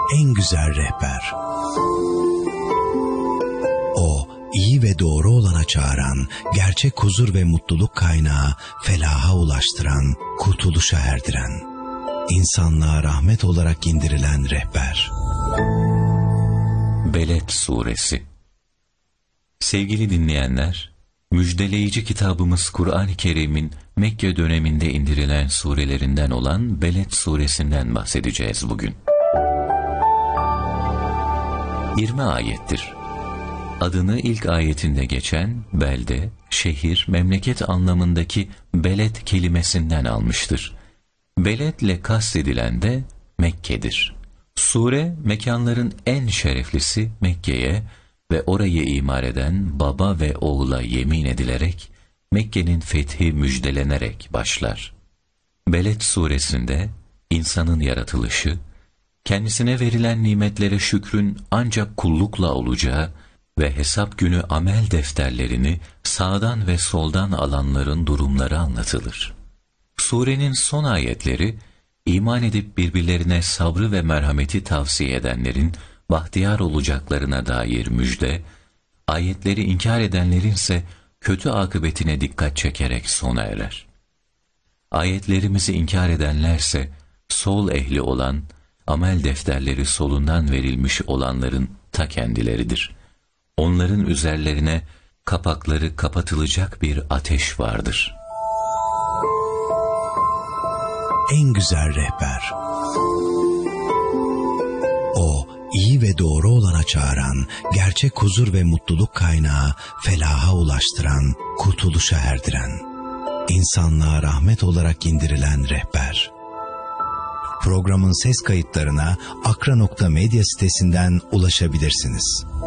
en güzel rehber. O, iyi ve doğru olana çağıran, gerçek huzur ve mutluluk kaynağı, felaha ulaştıran, kurtuluşa erdiren, insanlığa rahmet olarak indirilen rehber. Beled Suresi. Sevgili dinleyenler, müjdeleyici kitabımız Kur'an-ı Kerim'in Mekke döneminde indirilen surelerinden olan Beled Suresinden bahsedeceğiz bugün. 20 ayettir. Adını ilk ayetinde geçen belde, şehir, memleket anlamındaki beled kelimesinden almıştır. Beledle kastedilen de Mekke'dir. Sure, mekanların en şereflisi Mekke'ye ve orayı imar eden baba ve oğula yemin edilerek, Mekke'nin fethi müjdelenerek başlar. Beled suresinde insanın yaratılışı, kendisine verilen nimetlere şükrün ancak kullukla olacağı ve hesap günü amel defterlerini sağdan ve soldan alanların durumları anlatılır. Surenin son ayetleri, iman edip birbirlerine sabrı ve merhameti tavsiye edenlerin bahtiyar olacaklarına dair müjde, ayetleri inkar edenlerin ise kötü akıbetine dikkat çekerek sona erer. Ayetlerimizi inkar edenlerse, sol ehli olan, amel defterleri solundan verilmiş olanların ta kendileridir. Onların üzerlerine kapakları kapatılacak bir ateş vardır. En güzel rehber. O, iyi ve doğru olana çağıran, gerçek huzur ve mutluluk kaynağı, felaha ulaştıran, kurtuluşa erdiren, insanlığa rahmet olarak indirilen rehber. Programın ses kayıtlarına akra.medya sitesinden ulaşabilirsiniz.